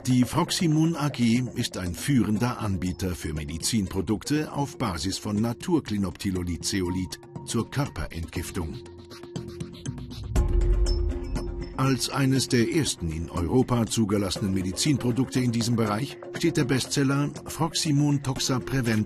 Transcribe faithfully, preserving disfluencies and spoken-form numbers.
Die Froximун A G ist ein führender Anbieter für Medizinprodukte auf Basis von Naturklinoptilolid-Zeolit zur Körperentgiftung. Als eines der ersten in Europa zugelassenen Medizinprodukte in diesem Bereich steht der Bestseller Froximун Toxa Prevent